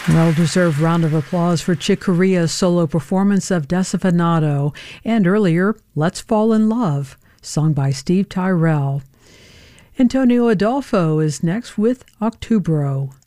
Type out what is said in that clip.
Well-deserved round of applause for Chick Corea's solo performance of Desafinado, and earlier, Let's Fall in Love, sung by Steve Tyrell. Antonio Adolfo is next with Octubro.